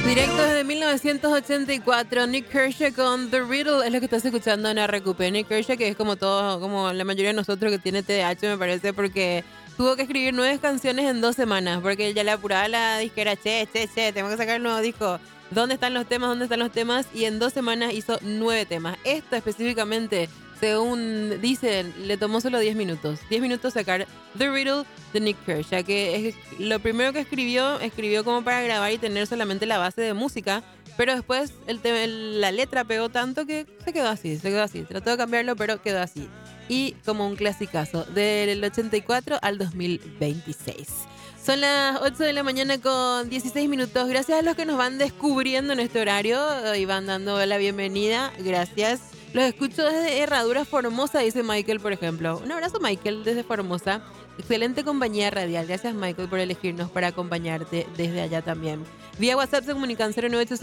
Directo desde 1984, Nick Kershaw con The Riddle es lo que estás escuchando en RQP. Nick Kershaw, que es como todo, como la mayoría de nosotros que tiene TDAH, me parece, porque tuvo que escribir 9 canciones en 2 semanas, porque ya le apuraba la disquera, tengo que sacar el nuevo disco. ¿Dónde están los temas? ¿Dónde están los temas? Y en 2 semanas hizo 9 temas. Esto específicamente, según dicen, le tomó solo 10 minutos. 10 minutos sacar The Riddle de Nick Kershaw, que es lo primero que escribió como para grabar y tener solamente la base de música, pero después la letra pegó tanto que se quedó así. Trató de cambiarlo, pero quedó así. Y como un clasicazo, del 84 al 2026. Son las 8 de la mañana con 16 minutos. Gracias a los que nos van descubriendo en este horario y van dando la bienvenida. Gracias. Los escucho desde Herradura Formosa, dice Michael, por ejemplo. Un abrazo, Michael, desde Formosa. Excelente compañía radial. Gracias, Michael, por elegirnos para acompañarte desde allá también. Vía WhatsApp se comunican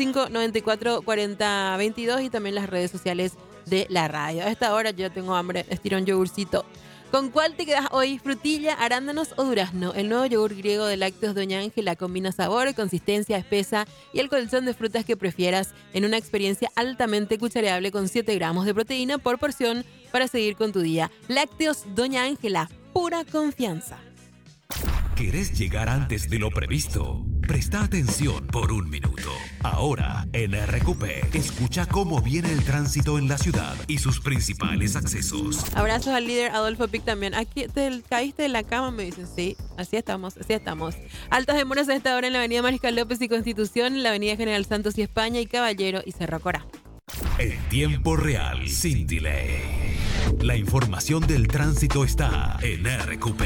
0985-944022 y también las redes sociales de la radio. A esta hora yo tengo hambre. Estiro un yogurcito. ¿Con cuál te quedas hoy? ¿Frutilla, arándanos o durazno? El nuevo yogur griego de lácteos Doña Ángela combina sabor, consistencia espesa y el colchón de frutas que prefieras en una experiencia altamente cuchareable con 7 gramos de proteína por porción para seguir con tu día. Lácteos Doña Ángela, pura confianza. ¿Querés llegar antes de lo previsto? Presta atención por un minuto. Ahora, en RQP, escucha cómo viene el tránsito en la ciudad y sus principales accesos. Abrazos al líder Adolfo Pic también. Aquí te caíste de la cama, me dicen. Sí, así estamos. Altas demoras a esta hora en la avenida Mariscal López y Constitución, en la avenida General Santos y España y Caballero y Cerro Corá. En tiempo real, sin delay. La información del tránsito está en RQP.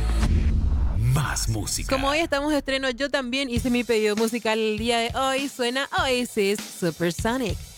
Más música. Como hoy estamos de estreno, yo también hice mi pedido musical el día de hoy. Suena Oasis Supersonic.